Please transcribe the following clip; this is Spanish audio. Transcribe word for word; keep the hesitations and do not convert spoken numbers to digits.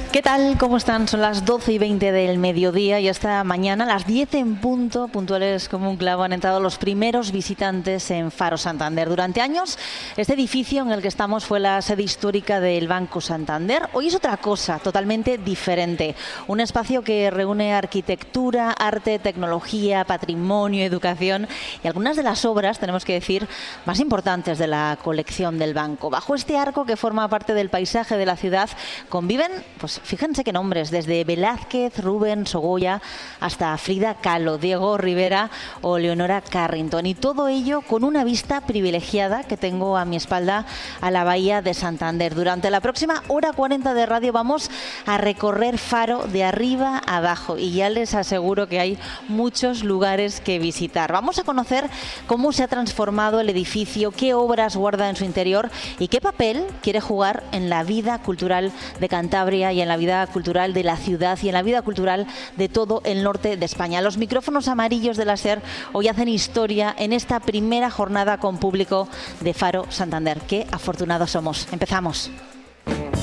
¿Qué tal? ¿Cómo están? Son las doce y veinte del mediodía y esta mañana, a las diez en punto, puntuales como un clavo, han entrado los primeros visitantes en Faro Santander. Durante años, este edificio en el que estamos fue la sede histórica del Banco Santander. Hoy es otra cosa, totalmente diferente. Un espacio que reúne arquitectura, arte, tecnología, patrimonio, educación y algunas de las obras, tenemos que decir, más importantes de la colección del banco. Bajo este arco que forma parte del paisaje de la ciudad, conviven, pues fíjense qué nombres, desde Velázquez, Rubens o Goya hasta Frida Kahlo, Diego Rivera o Leonora Carrington. Y todo ello con una vista privilegiada que tengo a mi espalda a la bahía de Santander. Durante la próxima hora cuarenta de radio vamos a recorrer Faro de arriba a abajo y ya les aseguro que hay muchos lugares que visitar. Vamos a conocer cómo se ha transformado el edificio, qué obras guarda en su interior y qué papel quiere jugar en la vida cultural de Cantabria y en la vida cultural de la ciudad y en la vida cultural de todo el norte de España. Los micrófonos amarillos de la SER hoy hacen historia en esta primera jornada con público de Faro Santander. Qué afortunados somos. Empezamos.